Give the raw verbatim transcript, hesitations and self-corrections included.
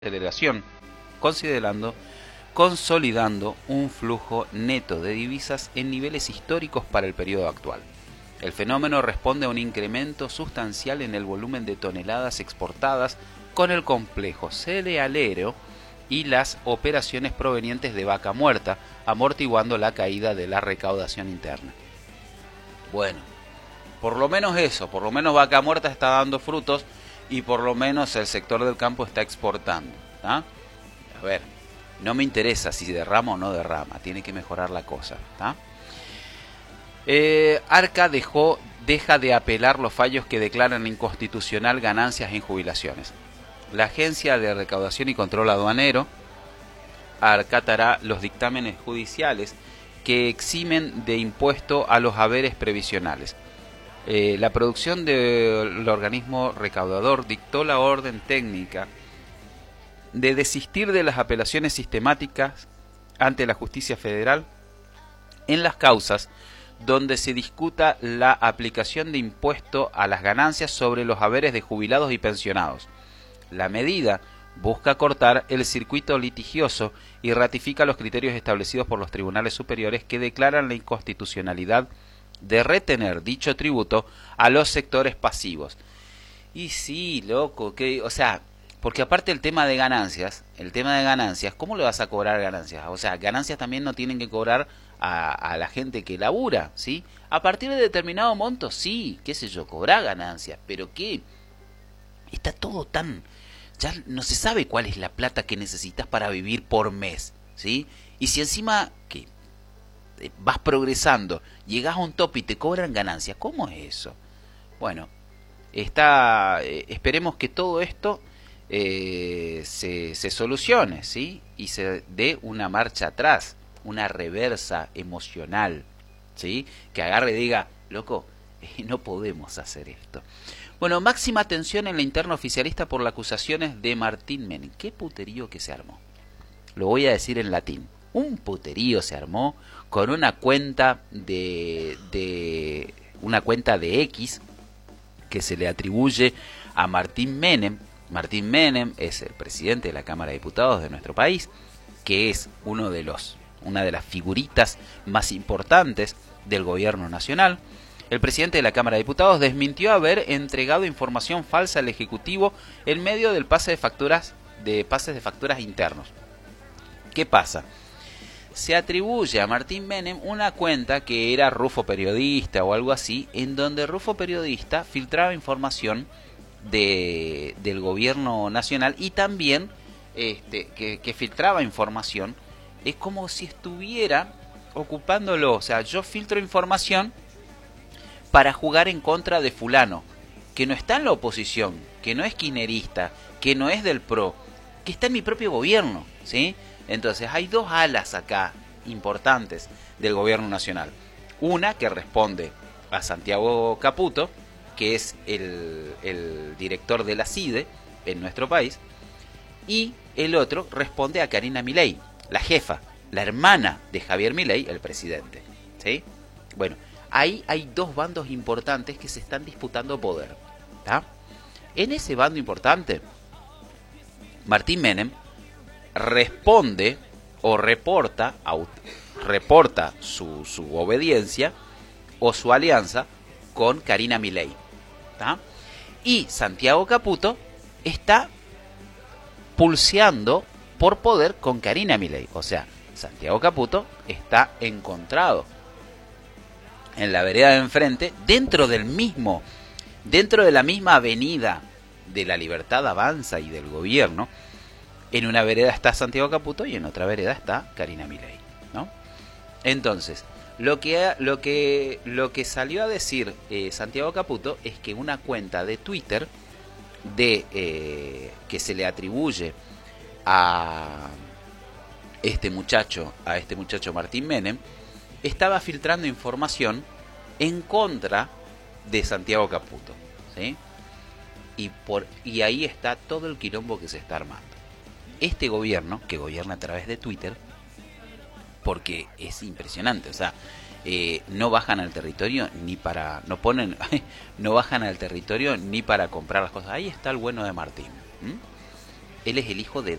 aceleración, considerando consolidando un flujo neto de divisas en niveles históricos para el periodo actual. El fenómeno responde a un incremento sustancial en el volumen de toneladas exportadas con el complejo cerealero y las operaciones provenientes de vaca muerta, amortiguando la caída de la recaudación interna. Bueno, por lo menos eso, por lo menos vaca muerta está dando frutos y por lo menos el sector del campo está exportando. ¿Tá? A ver, no me interesa si derrama o no derrama, tiene que mejorar la cosa. ¿Tá? Eh, Arca dejó, deja de apelar los fallos que declaran inconstitucional ganancias en jubilaciones. La Agencia de Recaudación y Control Aduanero acatará los dictámenes judiciales que eximen de impuesto a los haberes previsionales. Eh, la producción del organismo recaudador dictó la orden técnica de desistir de las apelaciones sistemáticas ante la justicia federal en las causas donde se discuta la aplicación de impuesto a las ganancias sobre los haberes de jubilados y pensionados. La medida busca cortar el circuito litigioso y ratifica los criterios establecidos por los tribunales superiores que declaran la inconstitucionalidad de retener dicho tributo a los sectores pasivos. Y sí, loco, que, o sea, porque aparte el tema de ganancias, el tema de ganancias, ¿cómo le vas a cobrar ganancias? O sea, ganancias también no tienen que cobrar a, a la gente que labura, ¿sí? A partir de determinado monto, sí, qué sé yo, cobrar ganancias, pero ¿qué? Está todo tan... ya no se sabe cuál es la plata que necesitas para vivir por mes, ¿sí? Y si encima que vas progresando, llegas a un top y te cobran ganancias, ¿cómo es eso? Bueno, está, eh, esperemos que todo esto eh, se, se solucione, ¿sí? Y se dé una marcha atrás, una reversa emocional, ¿sí? Que agarre y diga, loco, eh, no podemos hacer esto. Bueno, máxima tensión en la interna oficialista por las acusaciones de Martín Menem. ¿Qué puterío que se armó? Lo voy a decir en latín. Un puterío se armó con una cuenta de, de una cuenta de X que se le atribuye a Martín Menem. Martín Menem es el presidente de la Cámara de Diputados de nuestro país, que es uno de los, una de las figuritas más importantes del gobierno nacional. El presidente de la Cámara de Diputados desmintió haber entregado información falsa al Ejecutivo en medio del pase de facturas de pases de facturas internos. ¿Qué pasa? Se atribuye a Martín Menem una cuenta que era Rufo Periodista o algo así, en donde Rufo Periodista filtraba información de, del gobierno nacional y también este, que, que filtraba información. Es como si estuviera ocupándolo, o sea, yo filtro información para jugar en contra de fulano, que no está en la oposición, que no es kirchnerista, que no es del PRO, que está en mi propio gobierno, ¿sí? Entonces hay dos alas acá importantes del gobierno nacional. Una que responde a Santiago Caputo, que es el, el director de la CIDE en nuestro país, y el otro responde a Karina Milei, la jefa, la hermana de Javier Milei, el presidente, ¿sí? Bueno, ahí hay dos bandos importantes que se están disputando poder, ¿tá? En ese bando importante, Martín Menem responde o reporta, reporta su, su obediencia o su alianza con Karina Milei, ¿tá? Y Santiago Caputo está pulseando por poder con Karina Milei. O sea, Santiago Caputo está encontrado en la vereda de enfrente, dentro del mismo, dentro de la misma avenida de la Libertad Avanza y del gobierno. En una vereda está Santiago Caputo y en otra vereda está Karina Milei, ¿no? Entonces, lo que, lo que, lo que salió a decir eh, Santiago Caputo es que una cuenta de Twitter de eh, que se le atribuye a este muchacho, a este muchacho Martín Menem, estaba filtrando información en contra de Santiago Caputo, ¿sí? Y, por, y ahí está todo el quilombo que se está armando. Este gobierno, que gobierna a través de Twitter, porque es impresionante, o sea, eh, no bajan al territorio ni para, no ponen, no bajan al territorio ni para comprar las cosas. Ahí está el bueno de Martín. ¿Mm? Él es el hijo de